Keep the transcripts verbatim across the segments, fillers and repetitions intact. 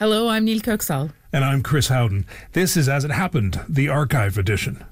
Hello, I'm Neil Kirksall. And I'm Chris Howden. This is As It Happened, the Archive edition.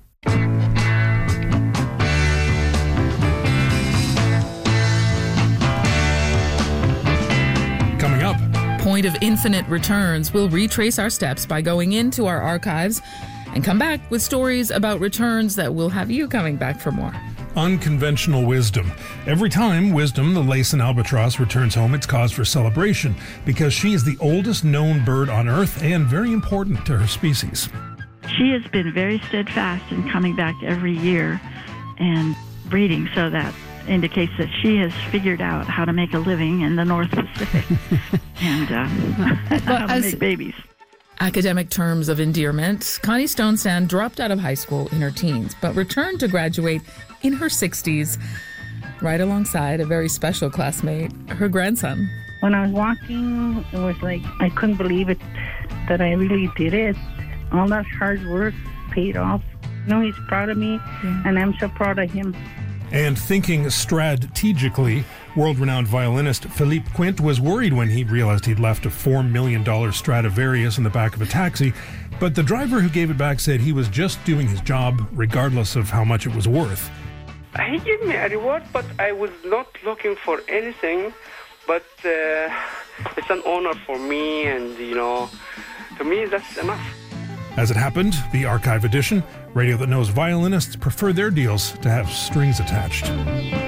Coming up, Point of Infinite Returns. We'll retrace our steps by going into our archives and come back with stories about returns that will have you coming back for more. Unconventional wisdom. Every time Wisdom, the Laysan albatross, returns home, it's cause for celebration because she is the oldest known bird on Earth and very important to her species. She has been very steadfast in coming back every year and breeding, so that indicates that she has figured out how to make a living in the North Pacific and um, how to make babies. Academic terms of endearment, Connie Stonestand dropped out of high school in her teens, but returned to graduate in her sixties, right alongside a very special classmate, her grandson. When I was walking, it was like I couldn't believe it, that I really did it. All that hard work paid off. You know, he's proud of me, yeah. And I'm so proud of him. And thinking strategically, world-renowned violinist Philippe Quint was worried when he realized he'd left a four million dollars Stradivarius in the back of a taxi, but the driver who gave it back said he was just doing his job, regardless of how much it was worth. He gave me a reward, but I was not looking for anything, but uh, it's an honor for me, and, you know, to me, that's enough. As It Happened, the Archive edition, radio that knows violinists prefer their deals to have strings attached.